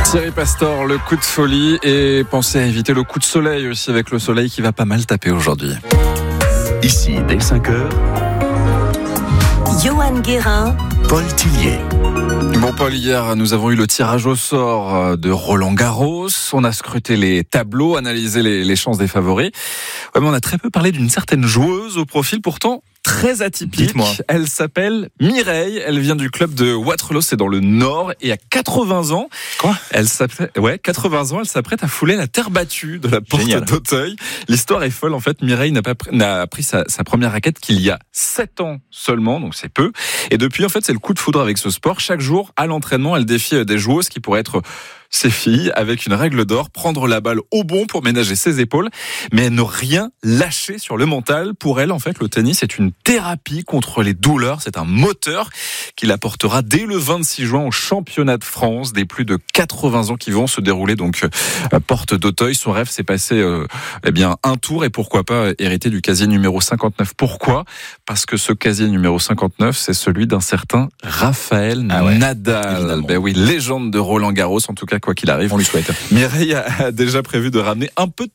Thierry Pastor, le coup de folie, et pensez à éviter le coup de soleil aussi, avec le soleil qui va pas mal taper aujourd'hui. Ici, dès 5h, Johan Guérin, Paul Tillier. Bon Paul, hier nous avons eu le tirage au sort de Roland Garros. On a scruté les tableaux, analysé les chances des favoris. Ouais, mais on a très peu parlé d'une certaine joueuse au profil pourtant très atypique. Dites-moi. Elle s'appelle Mireille. Elle vient du club de Waterloo, c'est dans le Nord, et à 80 ans. Quoi ? 80 ans, elle s'apprête à fouler la terre battue de la porte Génial. d'Auteuil. L'histoire est folle. En fait, Mireille n'a pris sa première raquette qu'il y a 7 ans seulement, donc c'est peu. Et depuis, en fait, c'est le coup de foudre avec ce sport. Chaque jour, à l'entraînement, elle défie des joueuses qui pourraient être ses filles, avec une règle d'or: prendre la balle au bon pour ménager ses épaules, mais elle n'a rien lâché sur le mental. Pour elle, en fait, le tennis est une thérapie contre les douleurs. C'est un moteur qui la portera dès le 26 juin au championnat de France des plus de 80 ans qui vont se dérouler donc porte d'Auteuil. Son rêve, c'est passer un tour, et pourquoi pas hériter du casier numéro 59. Pourquoi ? Parce que ce casier numéro 59, c'est celui d'un certain Rafael Nadal. Évidemment. Ben oui, légende de Roland Garros, en tout cas, quoi qu'il arrive. On lui souhaite. Mireille a déjà prévu de ramener un peu de